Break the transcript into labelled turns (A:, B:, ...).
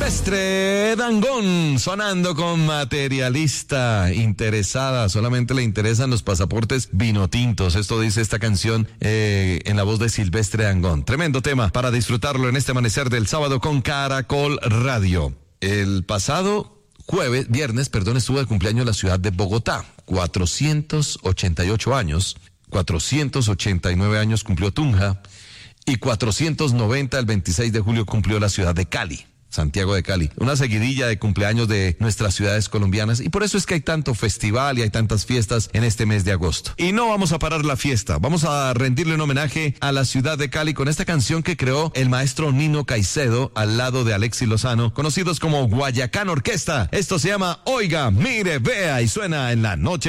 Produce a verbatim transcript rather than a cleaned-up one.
A: Silvestre Dangond sonando con Materialista. Interesada, solamente le interesan los pasaportes vinotintos. Esto dice esta canción eh, en la voz de Silvestre Dangond. Tremendo tema para disfrutarlo en este amanecer del sábado con Caracol Radio. El pasado jueves, viernes, perdón, estuvo de cumpleaños en la ciudad de Bogotá. cuatrocientos ochenta y ocho años, cuatrocientos ochenta y nueve años cumplió Tunja y cuatrocientos noventa el veintiséis de julio cumplió la ciudad de Cali. Santiago de Cali, una seguidilla de cumpleaños de nuestras ciudades colombianas y por eso es que hay tanto festival y hay tantas fiestas en este mes de agosto. Y no vamos a parar la fiesta, vamos a rendirle un homenaje a la ciudad de Cali con esta canción que creó el maestro Nino Caicedo al lado de Alexis Lozano, conocidos como Guayacán Orquesta. Esto se llama Oiga, Mire, Vea y suena en la noche.